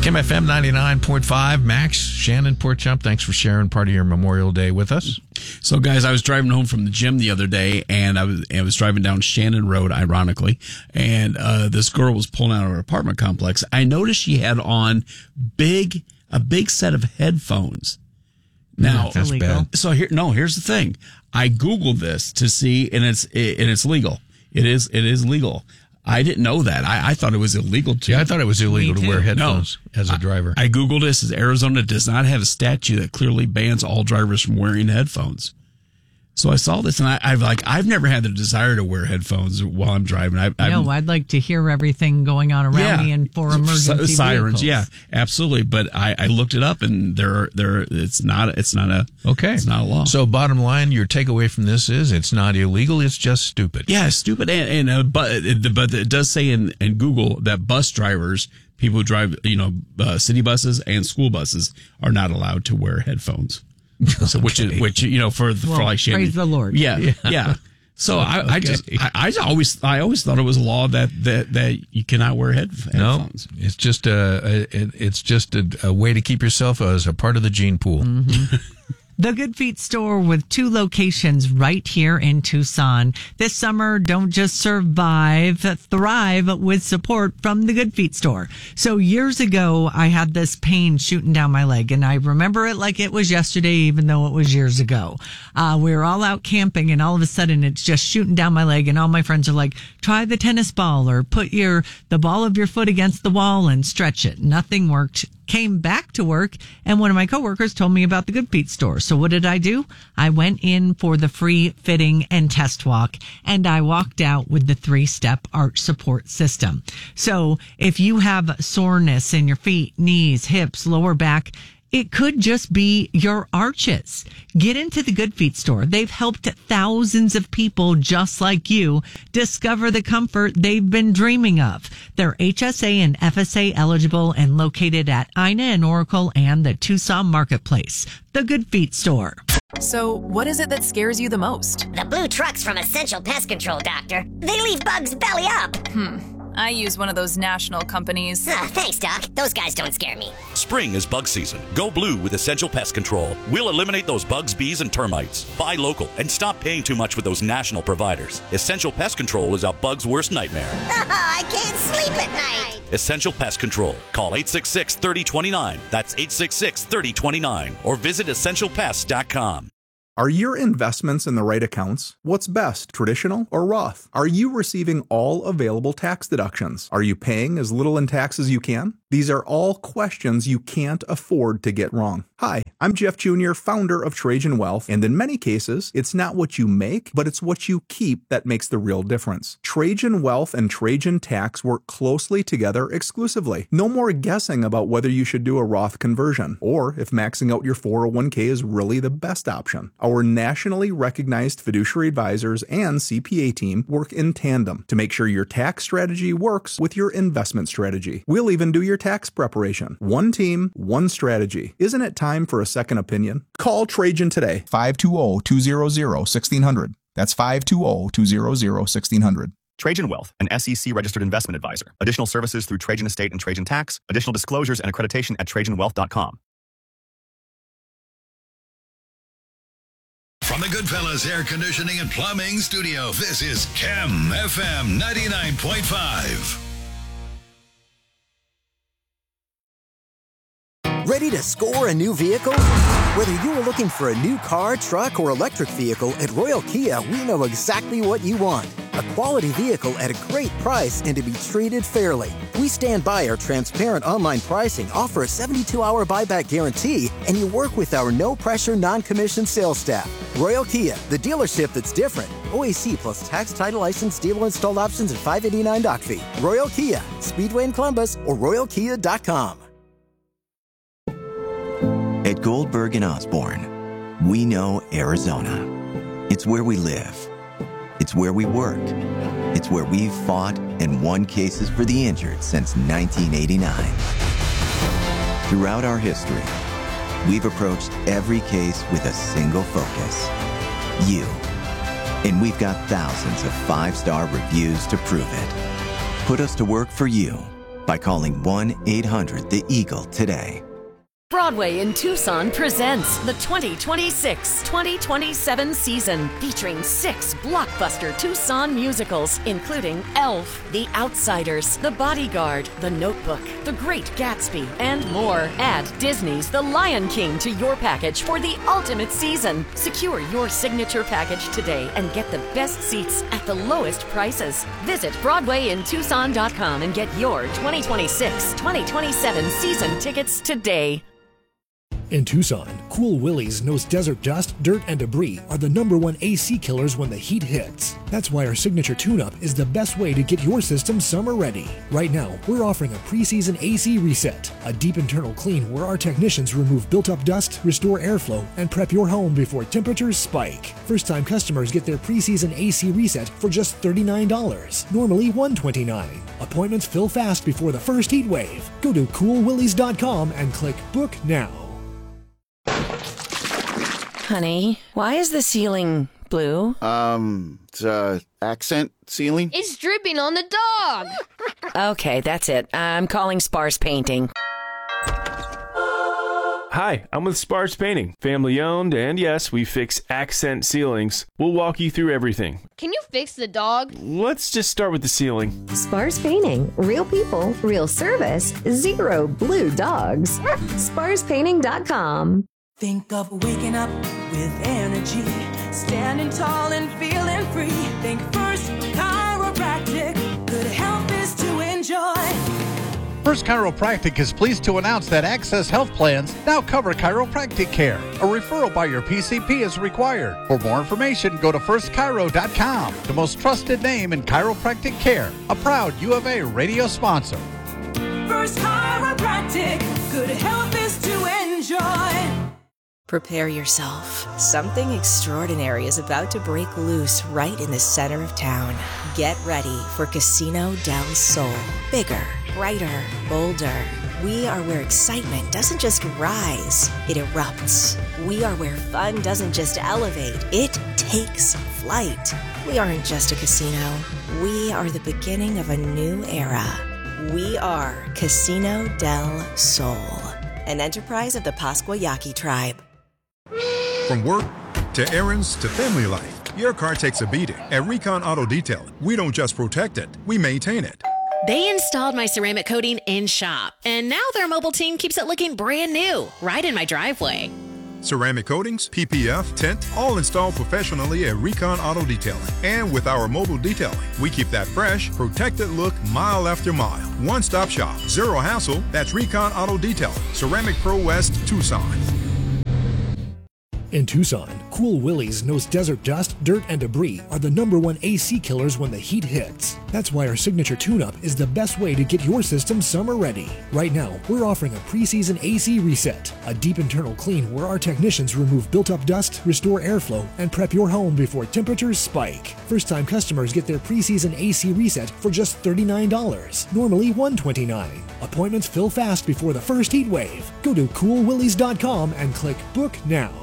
Kim FM 99.5. Max, Shannon, Porchump, thanks for sharing part of your Memorial Day with us. So, guys, I was driving home from the gym the other day, and I was driving down Shannon Road, ironically, and this girl was pulling out of her apartment complex. I noticed she had on a big set of headphones. Now, that's bad. So here's the thing. I Googled this to see, and it's legal. It is legal. I didn't know that. I thought it was illegal to. Yeah, I thought it was illegal to wear headphones as a driver. I Googled this. Arizona does not have a statute that clearly bans all drivers from wearing headphones. So I saw this, and I've never had the desire to wear headphones while I'm driving. I'd like to hear everything going on around me and for emergency sirens. vehicles. Yeah, absolutely. But I looked it up, and it's not a law. So bottom line, your takeaway from this is it's not illegal. It's just stupid. Yeah, it's stupid. But it does say in Google that bus drivers, people who drive city buses and school buses, are not allowed to wear headphones. So, which for like Shannon, praise the Lord. Yeah. So I always thought it was a law that you cannot wear headphones. No, it's just a way to keep yourself as a part of the gene pool. Mm-hmm. The Good Feet store with 2 locations right here in Tucson. This summer, don't just survive, thrive with support from the Good Feet store. So years ago, I had this pain shooting down my leg, and I remember it like it was yesterday, even though it was years ago. We were all out camping, and all of a sudden, it's just shooting down my leg, and all my friends are like, try the tennis ball or put the ball of your foot against the wall and stretch it. Nothing worked. Came back to work, and one of my coworkers told me about the Good Feet store. So what did I do? I went in for the free fitting and test walk, and I walked out with the 3-step arch support system. So if you have soreness in your feet, knees, hips, lower back, it could just be your arches. Get into the Good Feet store. They've helped thousands of people just like you discover the comfort they've been dreaming of. They're HSA and FSA eligible and located at Ina and Oracle and the Tucson Marketplace. The Good Feet store. So, what is it that scares you the most? The blue trucks from Essential Pest Control, Doctor. They leave bugs belly up. I use one of those national companies. Thanks, Doc. Those guys don't scare me. Spring is bug season. Go blue with Essential Pest Control. We'll eliminate those bugs, bees, and termites. Buy local and stop paying too much with those national providers. Essential Pest Control is a bug's worst nightmare. I can't sleep at night. Essential Pest Control. Call 866-3029. That's 866-3029. Or visit essentialpest.com. Are your investments in the right accounts? What's best, traditional or Roth? Are you receiving all available tax deductions? Are you paying as little in tax as you can? These are all questions you can't afford to get wrong. Hi, I'm Jeff Jr., founder of Trajan Wealth, and in many cases, it's not what you make, but it's what you keep that makes the real difference. Trajan Wealth and Trajan Tax work closely together exclusively. No more guessing about whether you should do a Roth conversion, or if maxing out your 401k is really the best option. Our nationally recognized fiduciary advisors and CPA team work in tandem to make sure your tax strategy works with your investment strategy. We'll even do your tax preparation. One team, one strategy. Isn't it time for a second opinion? Call Trajan today. 520-200-1600. That's 520-200-1600. Trajan Wealth, an SEC registered investment advisor. Additional services through Trajan Estate and Trajan Tax. Additional disclosures and accreditation at TrajanWealth.com. From the Goodfellas Air Conditioning and Plumbing Studio, this is Chem FM 99.5. Ready to score a new vehicle? Whether you are looking for a new car, truck, or electric vehicle, at Royal Kia, we know exactly what you want. A quality vehicle at a great price and to be treated fairly. We stand by our transparent online pricing, offer a 72-hour buyback guarantee, and you work with our no-pressure, non-commissioned sales staff. Royal Kia, the dealership that's different. OAC plus tax, title, license, dealer installed options, and $589 doc fee. Royal Kia, Speedway in Columbus, or royalkia.com. At Goldberg and Osborne, we know Arizona. It's where we live. It's where we work. It's where we've fought and won cases for the injured since 1989. Throughout our history, we've approached every case with a single focus: you. And we've got thousands of 5-star reviews to prove it. Put us to work for you by calling 1-800-THE-EAGLE today. Broadway in Tucson presents the 2026-2027 season, featuring 6 blockbuster Tucson musicals, including Elf, The Outsiders, The Bodyguard, The Notebook, The Great Gatsby, and more. Add Disney's The Lion King to your package for the ultimate season. Secure your signature package today and get the best seats at the lowest prices. Visit BroadwayInTucson.com and get your 2026-2027 season tickets today. In Tucson, Cool Willie's knows desert dust, dirt, and debris are the #1 AC killers when the heat hits. That's why our signature tune-up is the best way to get your system summer ready. Right now, we're offering a preseason AC reset, a deep internal clean where our technicians remove built-up dust, restore airflow, and prep your home before temperatures spike. First-time customers get their preseason AC reset for just $39, normally $129. Appointments fill fast before the first heat wave. Go to coolwillies.com and click Book Now. Honey, why is the ceiling blue? It's accent ceiling. It's dripping on the dog. Okay, that's it. I'm calling Sparse Painting. Hi, I'm with Sparse Painting, family owned, and yes, we fix accent ceilings. We'll walk you through everything. Can you fix the dog? Let's just start with the ceiling. Sparse Painting. Real people, real service, 0 blue dogs. SparsePainting.com. Think of waking up with energy, standing tall and feeling free. Think First Chiropractic, good health is to enjoy. First Chiropractic is pleased to announce that Access Health Plans now cover chiropractic care. A referral by your PCP is required. For more information, go to firstchiro.com, the most trusted name in chiropractic care. A proud U of A radio sponsor. First Chiropractic, good health is to enjoy. Prepare yourself. Something extraordinary is about to break loose right in the center of town. Get ready for Casino del Sol. Bigger, brighter, bolder. We are where excitement doesn't just rise, it erupts. We are where fun doesn't just elevate, it takes flight. We aren't just a casino. We are the beginning of a new era. We are Casino del Sol, an enterprise of the Pasquayaki tribe. From work to errands to family life, your car takes a beating. At Recon Auto Detailing, we don't just protect it, we maintain it. They installed my ceramic coating in shop, and now their mobile team keeps it looking brand new, right in my driveway. Ceramic coatings, PPF, tint, all installed professionally at Recon Auto Detailing. And with our mobile detailing, we keep that fresh, protected look mile after mile. One-stop shop, zero hassle, that's Recon Auto Detailing, Ceramic Pro West, Tucson. In Tucson, Cool Willie's knows desert dust, dirt, and debris are the #1 AC killers when the heat hits. That's why our signature tune-up is the best way to get your system summer ready. Right now, we're offering a preseason AC reset, a deep internal clean where our technicians remove built-up dust, restore airflow, and prep your home before temperatures spike. First-time customers get their preseason AC reset for just $39, normally $129. Appointments fill fast before the first heat wave. Go to coolwillies.com and click Book Now.